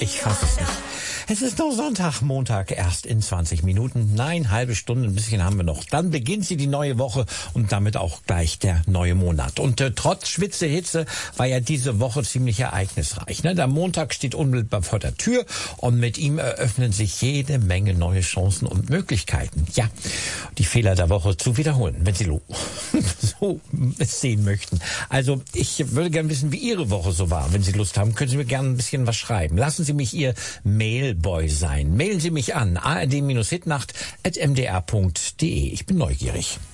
Ich fasse es nicht. Es ist noch Sonntag, Montag, erst in 20 Minuten. Nein, halbe Stunde, ein bisschen haben wir noch. Dann beginnt sie die neue Woche und damit auch gleich der neue Monat. Und trotz Schwitze-Hitze war ja diese Woche ziemlich ereignisreich. Ne? Der Montag steht unmittelbar vor der Tür und mit ihm eröffnen sich jede Menge neue Chancen und Möglichkeiten. Ja, die Fehler der Woche zu wiederholen, wenn Sie so es sehen möchten. Also ich würde gerne wissen, wie Ihre Woche so war. Wenn Sie Lust haben, können Sie mir gerne ein bisschen was schreiben. Lassen Sie mich Ihr Mailboy sein. Mailen Sie mich an ard-hitnacht@mdr.de. Ich bin neugierig.